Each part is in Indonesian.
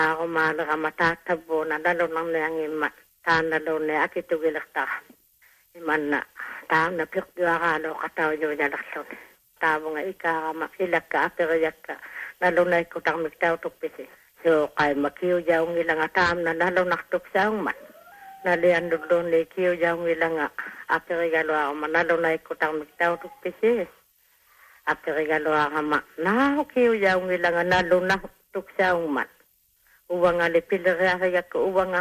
Ako mahalaga matatabo na lalo nang nangima. Tana daw na akitugilakta. Iman na. Taam na pikdiwakalo kataw nyo nalakson. Tabo nga ikakama. Ilak ka apiriyak ka. Lalo na ikutang miktaw tupisi. So kay makiyo jaw ngila nga taam na lalo naktup sa man. Nalian doon ni kiyo jaw ngila nga. Apirigalo ako man. Lalo na ikutang miktaw tupisi. Apirigalo ako man. Na kiyo jaw ngila nga lalo naktup sa man. Uwang nga lipiliraya ko uwang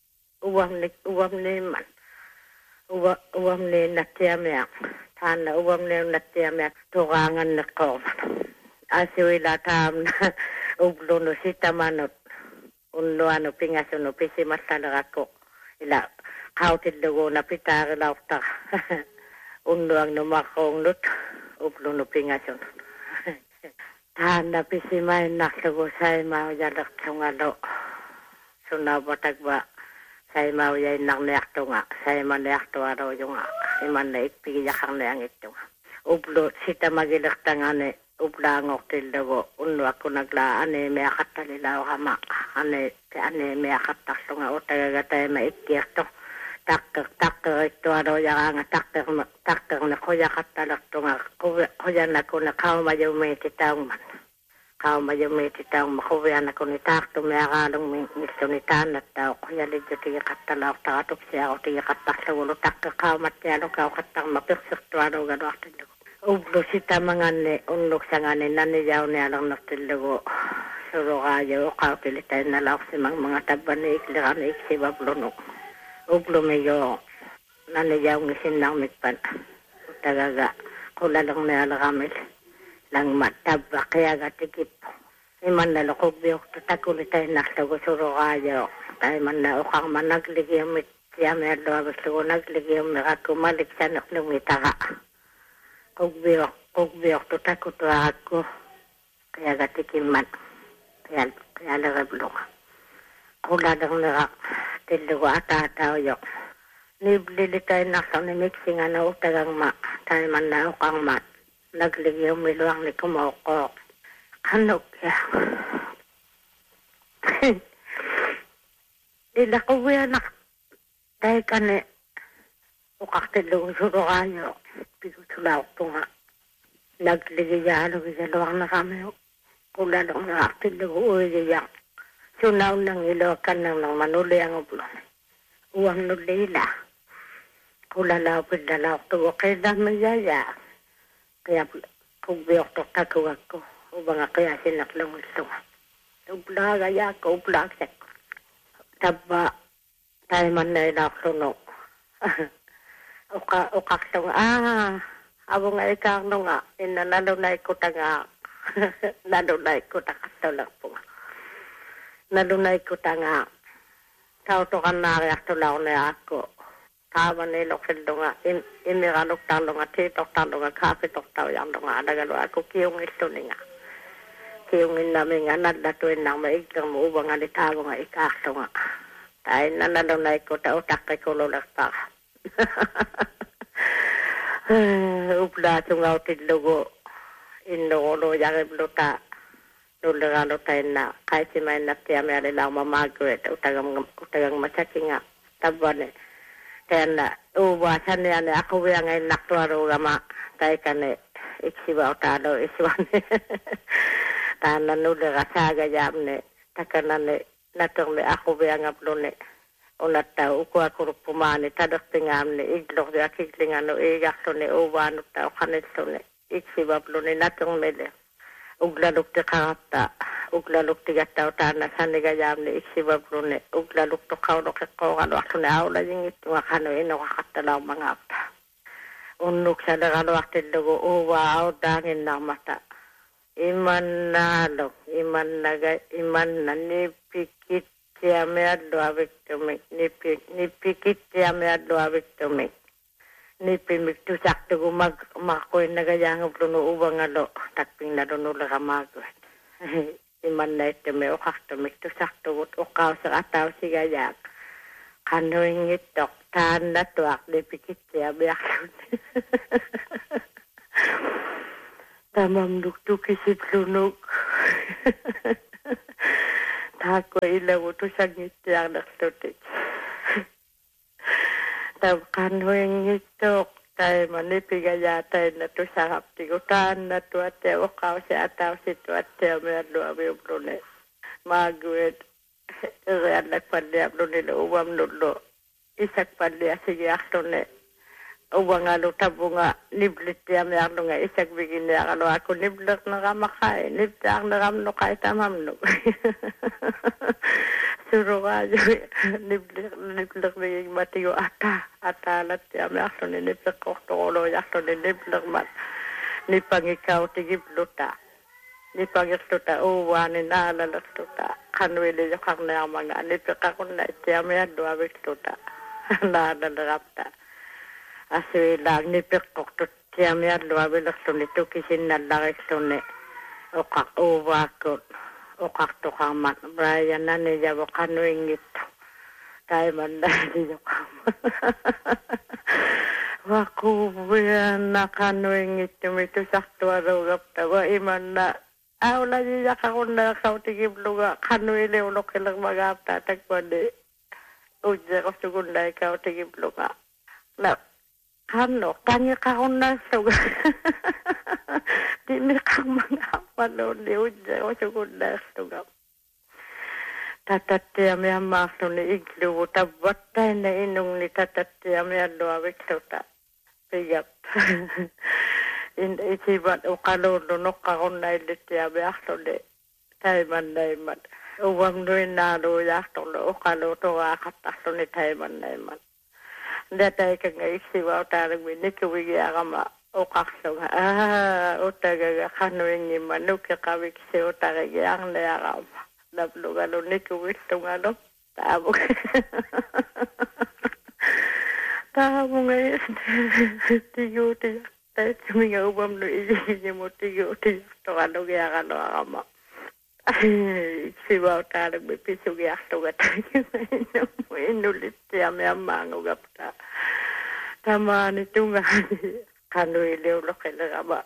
ni man. Uwang ni natiyamyak. Tana uwang ni natiyamyak. Turangan na ko. Asiwila tam na ublo no sita manot. Uno ano pingaso no pisi masalaga ko. Ila kautin lugo na pitari lauta. Uno ang numakong lut. Ublo no pingaso. Tanda pisi may naklugo say mau jalak tungalo. Sunabatag ba say mau yay nakniak tunga. Say maniak tuwaro yung iman na ikpigiyak ang nayang ito. Ublo sita magilak tangane. Ubla ngok tildago. Uno ako naglaan may akatalilaw hama. Ane may akatakto nga o tagagatay maikir to. Takker ito aro yang nga takker na kuya katalak to nga kuya na ko na kao mayaw may titang man. Kao mayaw may titang makuya na ko ni takto may akalong misto ni tanat daw kuya lidyo tiga katalak takatop siya o tiga katak sa ulo takker kao matyano kao katang mapirsik to aro gano aktilago. Ublo sita mga ne unlok sa nga ni naniyaw ni alang naktilago. Suro kayo o kao pilitay na laok si mga taban ni ikliran ni iksibablo Ublo mayo naniyaw ngisin lang mitpan. Tagaga kula lang na alakamil. Lang matabak kaya gatikip. Iman na lakog biyok tatakulitay naktago suro kayo. Tayo man na ukang managligiyam siya may alawabas lugo nagligiyam nakakumalik sa naklumita ka. Kog biyok tatakutuwa ako. Kaya gatikim man. Kaya larablo ka. Kula lang na tilugo atataw yok. Niblilitay na sa nimixing na utagang ma. Tayo man na ukang ma. Nagligyo miluang ni kumoko. Kanok ya. Ila ko buya na. Tayo ka ni. Ukak tilugo suro kayo. Pigutulaw ko nga. Nagligyo miluang na kami. Kula lang na tilugo uyayak. Sunaw nang ilokan nang manuli ang ublo. Uwang nulila. Kulalaw pindalaw to. Kaya naman yaya. Kaya kung biyok to takuwag ko. Ubang kaya sinaklang ito. Ubla gaya ko. Ubla aksek. Taba. Tayo man na ilaksuno. Ukaksong. Abo nga ikang nga. Inanalunay ko tanga. Nalunay ko takatulak po nga. Nalunay ko tanga. Tao to kan nariyak tulaw na ako. Kawan nilok sildo nga. Imiranok talo nga. Titok talo nga. Kapitok tao yang nga. Nagalo ako kiyong ito ni nga. Kiyongin namin nga. Nadatuin nang maiglang mo. Ubang nga nitawa nga. Ikakto nga. Tayo na nalunay ko. Tao takay ko lulak pa. Upla tungaw tidlugo. Inulo yang ibluta. Nulungano tayo na kahit si may natiyami alilang mamagwit utagang masaki nga taban kaya na uwasan niya na ako biya ngayon naktuwaro gama tayo ka na iksiba o talo iswan tahan na nulunga saga jam ni takana ni natong ni ako biya nga blo ni unat tao uko ako pumani tadak tingam ni iglok di akiklingan no igakto ni uwano tao kanito ni iksiba blo ni natong nila Uglaluk te karata, uglaluk te gataw tana sa nigayam ni iksiba brune, uglaluk to kauno kakao kano ako na aula yung ito nga kano ino kakatalaw mga apta. Unuk sa nagano aktin lugo, wow, dangin na mata. Iman na nipikit siya may adluawik tumik, nipikit siya may adluawik tumik. Nipimik tu sakto makoy nagayang bruno ubang alo takping na doon ula kamagwat. Iman na ito may ukaktumik tu sakto ukaw sa ataw sigayak. Kano yung itok taan na tuwak nipikit siya biyak. Tamam duktuk isip lunog. Tako ilaw to sa ngitiang naktutik. Tabkan huwing ngitok tayo manipigayatay na to sa haptigutan na to at o kao si ataw si to at may adwa may ublune. Magwid. Iyan nagpaliyap no nila uwam nulo. Isak paliyap sige akto ne. Uwang alo tabo nga niblit niya may akto nga isak bigin niya kalo ako niblit na kamakay. Niblit na kamno kahit tamam no. Suro nga niblit naging matiyo atalat niya may akto ni niblit kokto kolo yakto ni niblit mat. Nipangikaw tigibluta. Nipangikluta uwanin alalakluta. Kanwili yung kang na mga niblit ako na itiya may adwa bikluta. Nalalakta. Asli lang nipik kokto tiam ya dua bilas tuni tu kisin nalak tuni okak uwakut okak tukang mat Brian nani jabo kanu ingit tay manda di jokam waku bian na kanu ingit tumi tu saktu aro gap tawa iman na awla di jakakunda kau tigi bluga kanu ile ulok ilang magap tatak pade ujja ko sugunda kau tigi bluga na Kano, tanya kau nasa di mereka mengapa lo diujar cukup nasa tatat tiam yang masuk ni iglu tabat na inung ni tatat tiam yang doa wikta piyap ini sibat ukalo no kau nai di tiam yang de taiman naiman uang doi nado yang lo ukalo toa kata ni taiman naiman Datay ka nga isiwa tarang minik wigi agama o kakso o tagaga kanuing ni manuk ka kawik si o tagagi ang na agama nablugalo ni kuwito nga no tabo tabo nga tiyo tayo suminga ubam no isi mo tiyo to ano gaya ka no agama siwa tarang may piso gaya to ga tayo inulit siya may amango gapta. Tama nito nga kano iliw lo kailangan ba?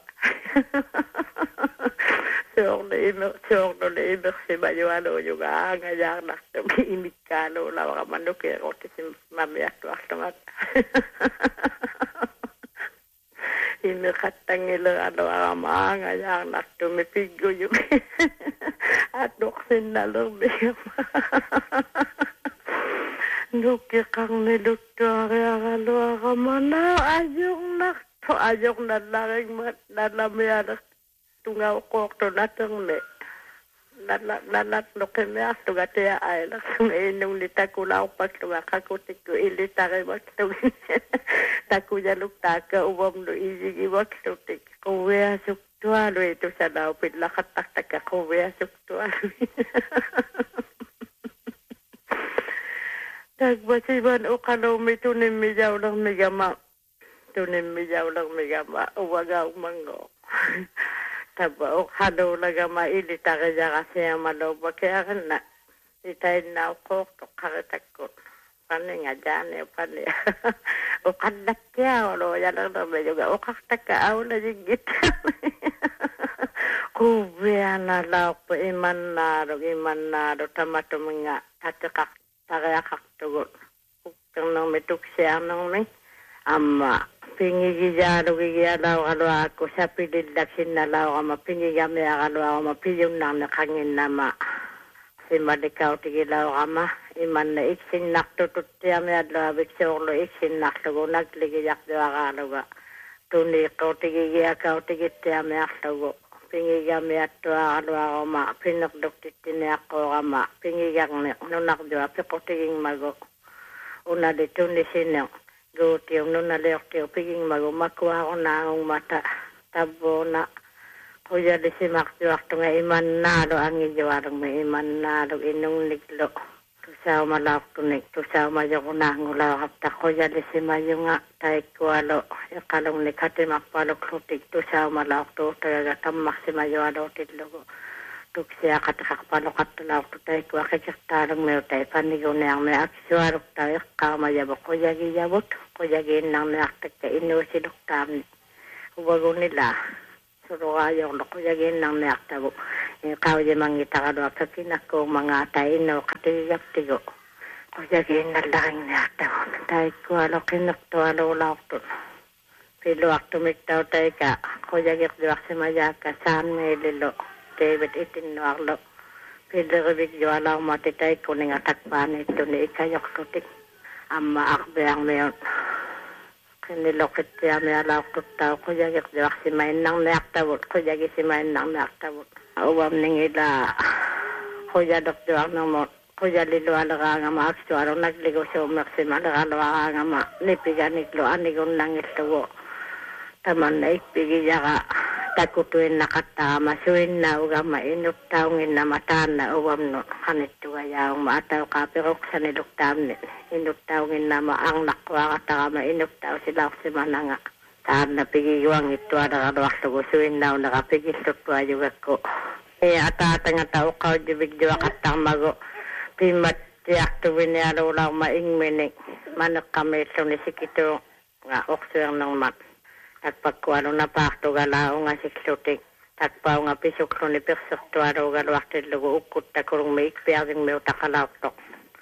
Siyok na ibig si Bayuano yung ngayak na imig kano lawa ka manok kaya ko si mamiyak to aktamat. Imig katang ilang ang ngayak na tumipigo yung at nuksin na lang Nuki kang nilutari ang aluwa mana ayok na laking nalamiyar tungaw ko to natang le nalat no kemya to gatia ay la inung lita kulaw pas to kakutik ko ilitari waktu takuya lukta ka uwam no izigi waktu tik ko wea suktualo ito sa daw pidla katak ko wea suktualo Tagbasiban o kalomi tunim miyaw lang migama. Tunim miyaw lang migama. Uwagaw mango. Taba o kalo lagama ilita kaya kasi ang maloba. Kaya ka na. Itayin na ako kakatakot. Pani nga dyan eh. Pani. O kanak kaya. O yan lang naman yung. O kakataka. O na yung gita. Kubiya na lao po iman naro. Tamato mga tatakak. Tagaya kaktugot. Kung nang may tuksiyang nang may ama. Pingigiyaro gigiyalaw kalo ako sa pililaksin na lao kama. Pingigami kalo ako mapiyong nang nakangin nama. Si malikaw tigilaw kama. Iman na iksin naktututiyami adlo abik sioklo iksin naktugo. Nagligiyak diwa kalo ka. Tuni ko tigigiyakaw tigitiyami aktugo. Pingigami ato kalo ako ma. Pinagduktitini ako kama. Pingigang nunak diwa. Pikutiging mago. Una dito ni sinang. Gutiyong nunaliok tiyo. Piging mago. Makuha ko na akong mata. Tabo na. Kuya di si Makdiwak to nga iman nalo ang ijawarang may iman nalo inong niglo. Tusaw malawak to nig. Tusaw mayo ko na ang ulawak. Kuya di si mayo nga. Tay kuwalo. Yakalong ni katimak palok lutig. Tusaw malawak to. Tagaga tamak si mayo alo titlogo. Tuksya katakakpalok at tulawak to. Tay kuwa kikaktarang mayo tay. Panigaw na ang may aksywarok tayo. Kamayabok. Kuya giyabot. Kuya ginang may aktak ka inusilok tamni. Huwago nila. Sulugayo lokuyagin ng neaktabu. Ikaw yung mangitakaluak sa kinako mga taino katiyaktigo. Kuyagin na laking neaktabu. Tayo ko alo kinakto alo laktun. Piluak tumiktaw tayo ka. Kuyagik duwak si Mayaka saan may lilo. David itinuak lo. Piliribig yu alaw matitay ko ning atakpan ito ni ikayok tutik. Amma akbayang mayon. Kinilokit siya may alaw tutaw. Kuyagik duwak si Maynang neaktabut. Kuyagik si Maynang neaktabut. Uwam ning ila. Kuyadok duwak ng mo. Kuyalilo alaga nga maaksuaro. Nagligo siya umaksima. Alaga nga ma. Nipiganiglo. Anigon lang ito. Taman na ipigya ka. Takutuin na kata, masuin na uga mainok taongin na mataan na uwam no. Kanit tuwayaong maataw ka, pero sa niluktam nil. Inok taongin na maang nakwa kata ka mainok tao sila si mananga. Taan na pigiyuang ito ada kaluwak tugusuin na nakapigil tutwa yung ako. E atata nga tao ka, dibigyo katang mago. Pimat tiyak tuwin niya lang maingminig. Manok kami ito ni sikito nga oksuang ng mat. Tagpagkuano na pakto galao nga siksutik. Tagpaw nga pisuklo ni persoktuaro galawakti lugo ukot takurong may ikpiaging may utakalautok.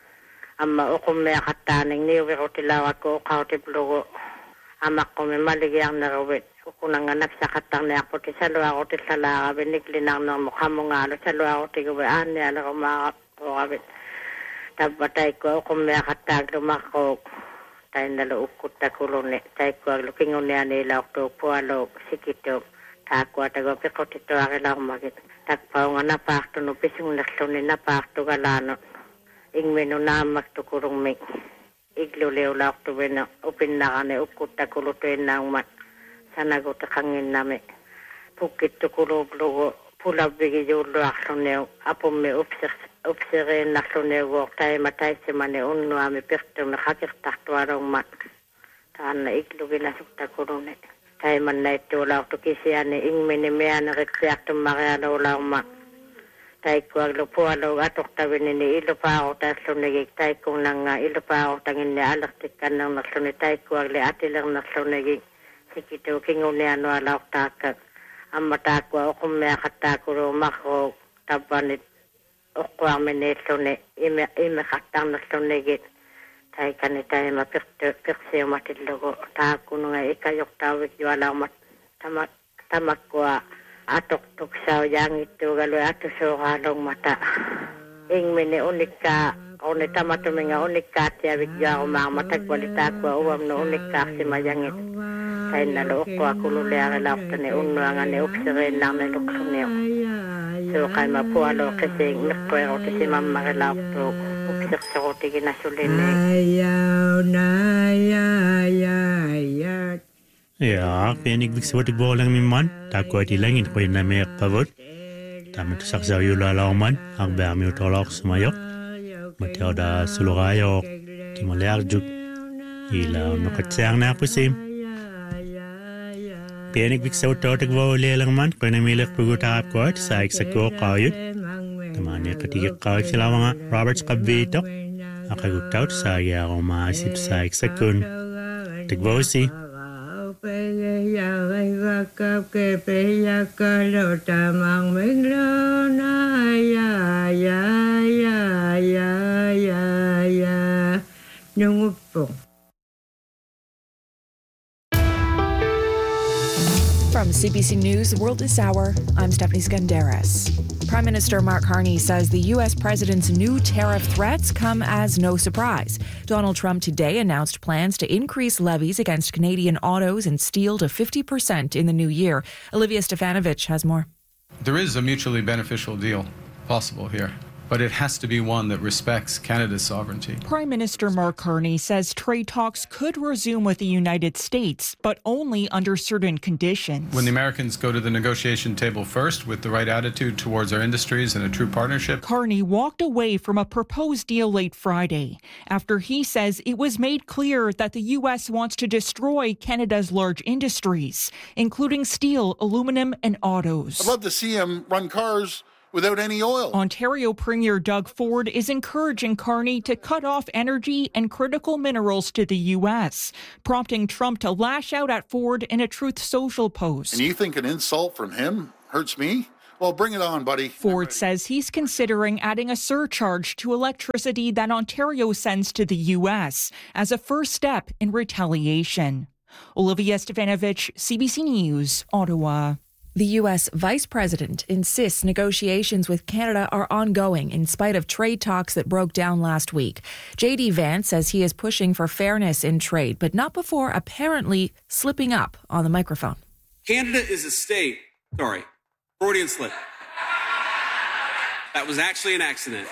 Amma ukum may akataning niwiro tilawat ko ukaw tiplugo. Ama ko may maligayang narawit. Ukunang nga nagsakatang niya ako ti salwa ko ti salaka. Biniglinang ng mukha mo nga alo salwa ko ti gawaan niya na kumakapit. Tabbatay ko ukum may akatag lumakok. Tayo nalaukot na kulone. Tayo ko ang lukingon niya nila okto po alo sikito. Tako at ako pikot ito akilang magit. Tagpaw nga napakto no pisong naksunin napakto galano. Ingmeno na magtukurong mig. Iglulew la okto wena upin na kane ukot na kulutuin na umat. Sanagot kangin nami. Pukit tukurog lugo. Pula bigi yulo aksunew. Apo me upsere naksunew wak tayo matay si mani unno ami pirtong nakakirtak tuwarong mat. Taan na iglugi na sukta kurune. Tayo man na ito ulaw to kisiyani ingmini mea na rekriak tumakaya ulaw mat. Tayo ko ang lupo alaw atok tawin ni ilo pa ako tayo sunigig. Tayo kong nang ilo pa ako tangin ni alaktikan ng naksunig. Tayo ko ang liatilang naksunigig. Sikito kingon ni ano alaw takag. Ang matakwa o kung may katakuro mako tabanit o kwa minito ni ime katang na sunigit. Tayo kanitay mapirsiyo matilugo. Tako nga ikayok tawik yuwalaw tamakwa atok tuksaw yang ito galoy ato so halong mata. Ingmini unik ka o ni tamatuminga unik ka tiyawik yuwa mga matagwalita kwa uwam no unik ka si mayangit. Tayo nalook ko ako luli ang ilakta ni unno nga ni uksirin lang na luksuniyo. So kay mapualo kasi nagkwero kasi mamarilaw to uksik sa kuti ginasulinig. Ja, penig viksvotig bolang min man. Takko ati langin ko na mer pavot. Tamat saksa yula lauman ang bermi utolok sumayok. Matyoda sulugayo timolerjuk. Ila no katsang na pusim. Penig viksvotig bolang man ko na milek puguta ko at sa eksako kayut. Tamani katigak kayut sila mga Roberts kabito. Akagutout sa yaro maasip sa eksakun. Tigbosi. Ke peya kalau tamang menglona ya nyungupong. From CBC News World this hour, I'm Stephanie Skandaris. Prime Minister Mark Carney says the U.S. president's new tariff threats come as no surprise. Donald Trump today announced plans to increase levies against Canadian autos and steel to 50% in the new year. Olivia Stefanovich has more. There is a mutually beneficial deal possible here, but it has to be one that respects Canada's sovereignty. Prime Minister Mark Carney says trade talks could resume with the United States, but only under certain conditions. When the Americans go to the negotiation table first with the right attitude towards our industries and a true partnership. Carney walked away from a proposed deal late Friday after he says it was made clear that the U.S. wants to destroy Canada's large industries, including steel, aluminum, and autos. I'd love to see him run cars without any oil. Ontario Premier Doug Ford is encouraging Carney to cut off energy and critical minerals to the U.S., prompting Trump to lash out at Ford in a Truth Social post. And you think an insult from him hurts me? Well, bring it on, buddy. Ford says he's considering adding a surcharge to electricity that Ontario sends to the U.S. as a first step in retaliation. Olivia Stefanovich, CBC News, Ottawa. The U.S. Vice President insists negotiations with Canada are ongoing in spite of trade talks that broke down last week. J.D. Vance says he is pushing for fairness in trade, but not before apparently slipping up on the microphone. Canada is a state. Sorry. Freudian slip. That was actually an accident.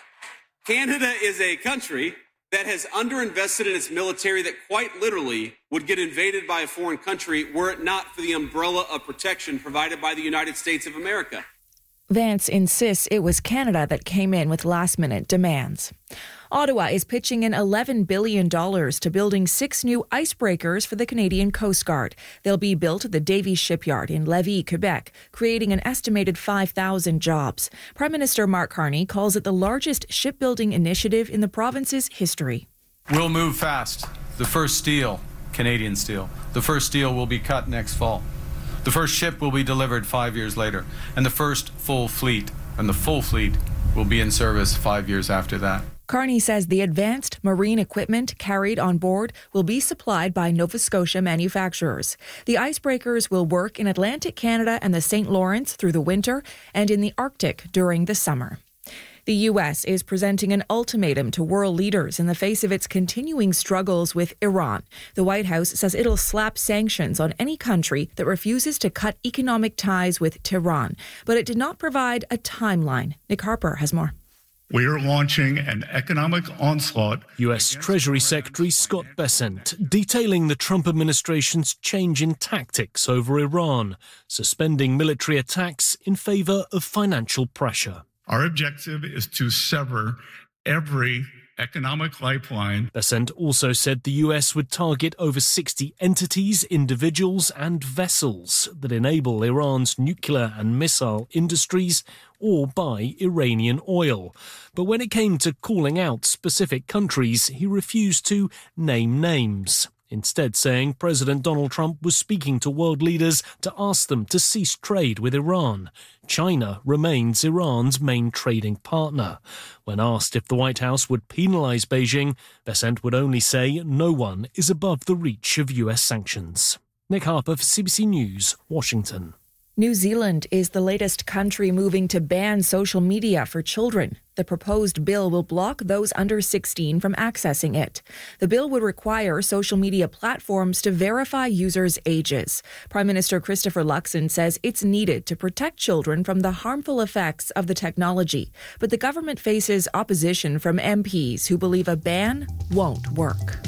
Canada is a country that has underinvested in its military that quite literally would get invaded by a foreign country were it not for the umbrella of protection provided by the United States of America. Vance insists it was Canada that came in with last-minute demands. Ottawa is pitching in $11 billion to building 6 new icebreakers for the Canadian Coast Guard. They'll be built at the Davies Shipyard in Lévis, Quebec, creating an estimated 5,000 jobs. Prime Minister Mark Carney calls it the largest shipbuilding initiative in the province's history. We'll move fast. The first steel, Canadian steel, the first steel will be cut next fall. The first ship will be delivered 5 years later, and the first full fleet, and the full fleet will be in service 5 years after that. Carney says the advanced marine equipment carried on board will be supplied by Nova Scotia manufacturers. The icebreakers will work in Atlantic Canada and the St. Lawrence through the winter and in the Arctic during the summer. The U.S. is presenting an ultimatum to world leaders in the face of its continuing struggles with Iran. The White House says it'll slap sanctions on any country that refuses to cut economic ties with Tehran, but it did not provide a timeline. Nick Harper has more. We are launching an economic onslaught. U.S. Treasury Secretary Scott Bessent detailing the Trump administration's change in tactics over Iran, suspending military attacks in favor of financial pressure. Our objective is to sever every economic lifeline. Bessent also said the U.S. would target over 60 entities, individuals and vessels that enable Iran's nuclear and missile industries or buy Iranian oil. But when it came to calling out specific countries, he refused to name names, instead saying President Donald Trump was speaking to world leaders to ask them to cease trade with Iran. China remains Iran's main trading partner. When asked if the White House would penalize Beijing, Bessent would only say no one is above the reach of U.S. sanctions. Nick Harper for CBC News, Washington. New Zealand is the latest country moving to ban social media for children. The proposed bill will block those under 16 from accessing it. The bill would require social media platforms to verify users' ages. Prime Minister Christopher Luxon says it's needed to protect children from the harmful effects of the technology. But the government faces opposition from MPs who believe a ban won't work.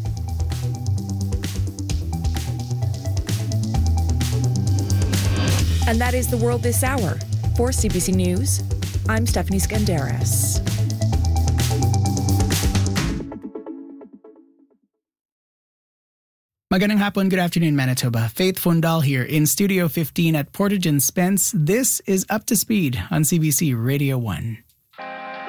And that is the world this hour. For CBC News, I'm Stephanie Skandaris. Magandang hapon, good afternoon, Manitoba. Faith Fundal here in Studio 15 at Portage and Spence. This is Up to Speed on CBC Radio 1.